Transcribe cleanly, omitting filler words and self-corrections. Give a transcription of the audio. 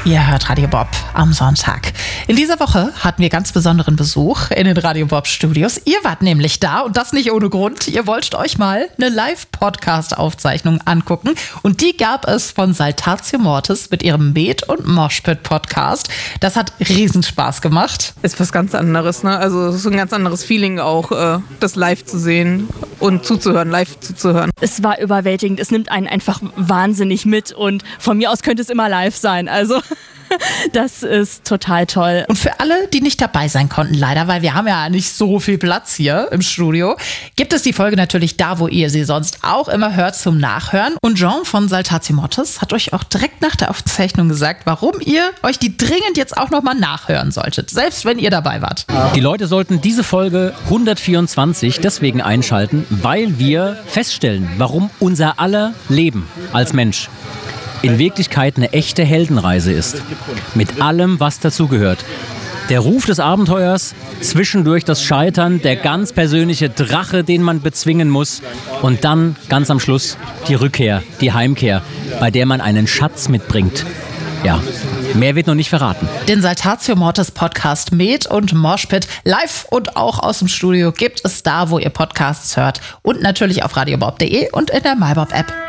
Ihr hört Radio Bob am Sonntag. In dieser Woche hatten wir ganz besonderen Besuch in den Radio Bob Studios. Ihr wart nämlich da und das nicht ohne Grund. Ihr wolltet euch mal eine Live-Podcast-Aufzeichnung angucken und die gab es von Saltatio Mortis mit ihrem Med- und Moshpit-Podcast. Das hat Riesenspaß gemacht. Ist was ganz anderes, ne? Also es ist ein ganz anderes Feeling auch, das live zu sehen und live zuzuhören. Es war überwältigend, es nimmt einen einfach wahnsinnig mit und von mir aus könnte es immer live sein, also das ist total toll. Und für alle, die nicht dabei sein konnten, leider, weil wir haben ja nicht so viel Platz hier im Studio, gibt es die Folge natürlich da, wo ihr sie sonst auch immer hört, zum Nachhören. Und Jean von Saltatio Mortis hat euch auch direkt nach der Aufzeichnung gesagt, warum ihr euch die dringend jetzt auch nochmal nachhören solltet, selbst wenn ihr dabei wart. Die Leute sollten diese Folge 124 deswegen einschalten, weil wir feststellen, warum unser aller Leben als Mensch in Wirklichkeit eine echte Heldenreise ist. Mit allem, was dazugehört. Der Ruf des Abenteuers, zwischendurch das Scheitern, der ganz persönliche Drache, den man bezwingen muss und dann ganz am Schluss die Rückkehr, die Heimkehr, bei der man einen Schatz mitbringt. Ja, mehr wird noch nicht verraten. Den Saltatio Mortis Podcast Med und Moshpit live und auch aus dem Studio gibt es da, wo ihr Podcasts hört und natürlich auf radiobob.de und in der MyBob App.